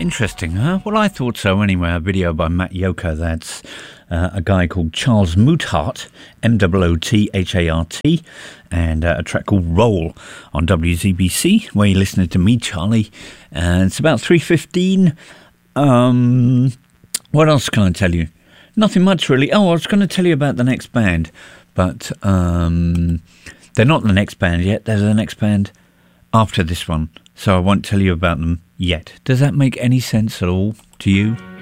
Interesting, huh? Well, I thought so anyway. A video by Matt Yoka. That's a guy called Charles Moothart, Moothart, and a track called Roll on WZBC, where you're listening to me, Charlie. And it's about 3:15. What else can I tell you? Nothing much, really. Oh, I was going to tell you about the next band, but they're not the next band yet. They're the next band after this one, so I won't tell you about them yet. Does that make any sense at all to you?